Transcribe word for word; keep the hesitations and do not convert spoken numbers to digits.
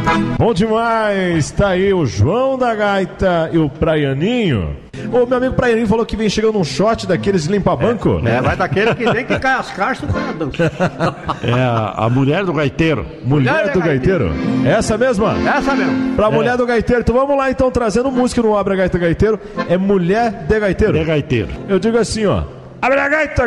Bom demais, tá aí o João da Gaita e o Praianinho. O meu amigo Praianinho falou que vem chegando um shot daqueles limpa-banco. É, vai daquele que nem que cai as caixas com a dança. É a, a mulher do gaiteiro. Mulher, mulher do gaiteiro. gaiteiro. Essa mesma? Essa mesmo. Pra é. mulher do gaiteiro. Então vamos lá, então, trazendo música no Abra Gaita Gaiteiro. É mulher de gaiteiro. De gaiteiro. Eu digo assim, ó. Abra Gaita